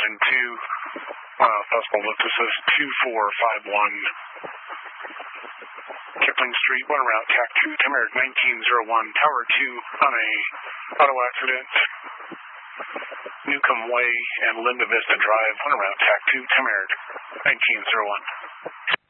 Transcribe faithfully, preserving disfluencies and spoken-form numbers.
engine two, uh, possible look, this is two four five one Kipling Street, one route, T A C two, Tamarack nineteen oh one, Tower two on a auto accident. Newcomb Way and Linda Vista Drive, one route, T A C two, Tamarack nineteen oh one.